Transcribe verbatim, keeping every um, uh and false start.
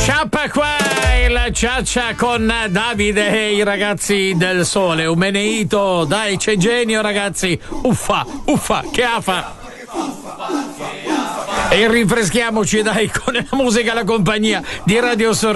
Sciappa qua il ciaccia con Davide e i ragazzi del sole. Un meneito, dai, c'è genio ragazzi. Uffa, uffa, che afa. E rinfreschiamoci dai con la musica, la compagnia di Radio Sorrento.